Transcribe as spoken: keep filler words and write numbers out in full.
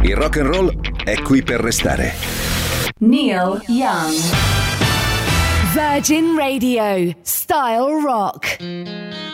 Il rock and roll è qui per restare. Neil Young. Virgin Radio. Style Rock.